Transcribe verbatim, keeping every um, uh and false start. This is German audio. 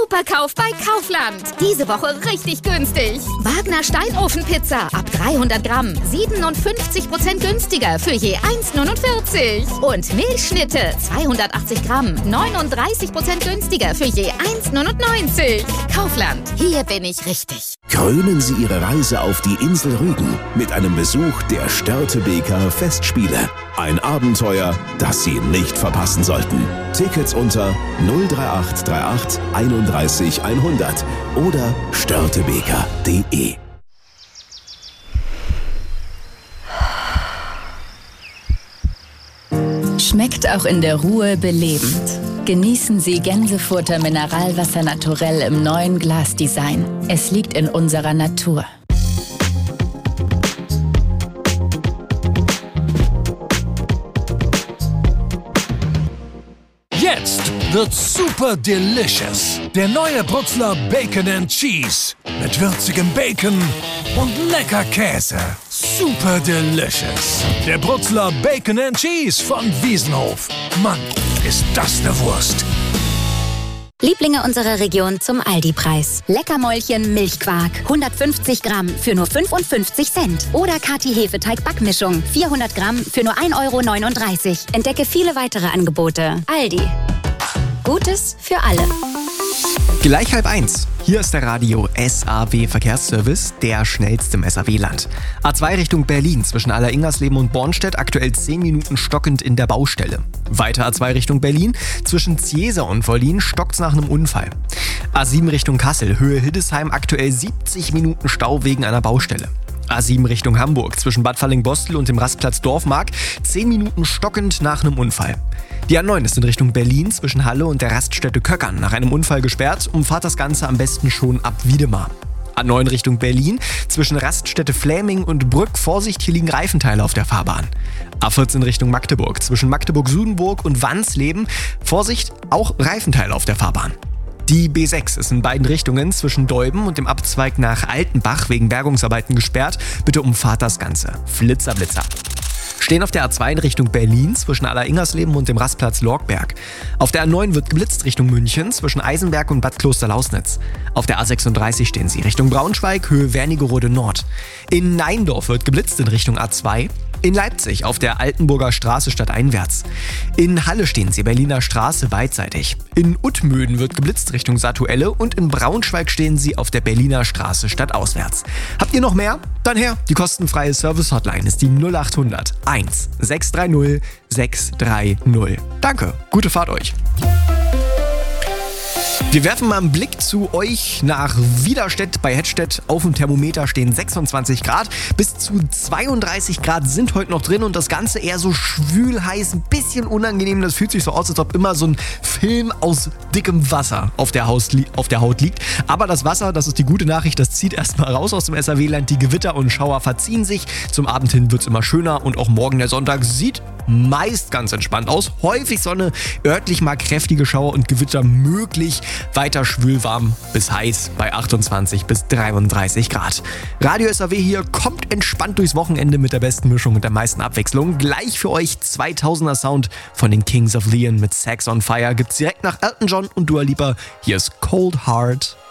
Superkauf bei Kaufland. Diese Woche richtig günstig. Wagner Steinofenpizza ab dreihundert Gramm. siebenundfünfzig Prozent günstiger für je eins neunundvierzig. Und Milchschnitte zweihundertachtzig Gramm. neununddreißig Prozent günstiger für je eins neunundneunzig. Kaufland. Hier bin ich richtig. Krönen Sie Ihre Reise auf die Insel Rügen mit einem Besuch der Störtebeker Festspiele. Ein Abenteuer, das Sie nicht verpassen sollten. Tickets unter null drei acht drei acht einunddreißig hundert oder störtebeker punkt de. Schmeckt auch in der Ruhe belebend. Genießen Sie Gänsefurter Mineralwasser naturell im neuen Glasdesign. Es liegt in unserer Natur. Jetzt wird super delicious. Der neue Brutzler Bacon and Cheese. Mit würzigem Bacon und lecker Käse. Super delicious. Der Brutzler Bacon and Cheese von Wiesenhof. Mann, ist das eine Wurst. Lieblinge unserer Region zum Aldi-Preis. Leckermäulchen Milchquark, hundertfünfzig Gramm für nur fünfundfünfzig Cent. Oder Kati Hefeteig-Backmischung, vierhundert Gramm für nur ein Euro neununddreißig. Entdecke viele weitere Angebote. Aldi. Gutes für alle. Gleich halb eins. Hier ist der Radio S A W Verkehrsservice, der schnellste im S A W-Land. A zwei Richtung Berlin zwischen Alleringersleben und Bornstedt, aktuell zehn Minuten stockend in der Baustelle. Weiter A zwei Richtung Berlin zwischen Ziesa und Wollin stockt's nach einem Unfall. A sieben Richtung Kassel, Höhe Hildesheim, aktuell siebzig Minuten Stau wegen einer Baustelle. A sieben Richtung Hamburg zwischen Bad Falling-Bostel und dem Rastplatz Dorfmark, zehn Minuten stockend nach einem Unfall. Die A neun ist in Richtung Berlin zwischen Halle und der Raststätte Köckern nach einem Unfall gesperrt. Umfahrt das Ganze am besten schon ab Wiedemar. A neun Richtung Berlin zwischen Raststätte Fläming und Brück. Vorsicht, hier liegen Reifenteile auf der Fahrbahn. A vierzehn Richtung Magdeburg zwischen Magdeburg-Sudenburg und Wansleben. Vorsicht, auch Reifenteile auf der Fahrbahn. Die B sechs ist in beiden Richtungen zwischen Deuben und dem Abzweig nach Altenbach wegen Bergungsarbeiten gesperrt. Bitte umfahrt das Ganze. Flitzer, Blitzer. Stehen auf der A zwei in Richtung Berlin zwischen Alleringersleben und dem Rastplatz Lorgberg. Auf der A neun wird geblitzt Richtung München zwischen Eisenberg und Bad Klosterlausnitz. Auf der A sechsunddreißig stehen sie Richtung Braunschweig, Höhe Wernigerode Nord. In Neindorf wird geblitzt in Richtung A zwei. In Leipzig auf der Altenburger Straße stadteinwärts. In Halle stehen sie Berliner Straße beidseitig. In Uttmöden wird geblitzt Richtung Satuelle und in Braunschweig stehen sie auf der Berliner Straße stadtauswärts. Habt ihr noch mehr? Dann her. Die kostenfreie Service-Hotline ist die null acht hundert eins sechs drei null sechs drei null. Danke, gute Fahrt euch. Wir werfen mal einen Blick zu euch nach Widerstedt bei Hettstedt. Auf dem Thermometer stehen sechsundzwanzig Grad. Bis zu zweiunddreißig Grad sind heute noch drin und das Ganze eher so schwül heiß, ein bisschen unangenehm. Das fühlt sich so aus, als ob immer so ein Film aus dickem Wasser auf der, Haus, auf der Haut liegt. Aber das Wasser, das ist die gute Nachricht, das zieht erstmal raus aus dem S A W-Land. Die Gewitter und Schauer verziehen sich. Zum Abend hin wird es immer schöner und auch morgen der Sonntag sieht meist ganz entspannt aus. Häufig Sonne, örtlich mal kräftige Schauer und Gewitter möglich. Weiter schwülwarm bis heiß bei achtundzwanzig bis dreiunddreißig Grad. Radio S A W hier kommt entspannt durchs Wochenende mit der besten Mischung und der meisten Abwechslung. Gleich für euch zweitausender Sound von den Kings of Leon mit Sex on Fire. Gibt's direkt nach Elton John und Dua Lipa. Hier ist Cold Heart.